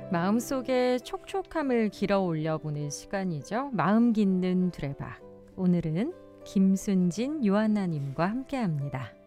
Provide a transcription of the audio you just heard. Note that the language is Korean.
마음속에 촉촉함을 길어 올려보는 시간이죠. 마음 깊는 두레박. 오늘은 김순진 요한나님과 함께합니다.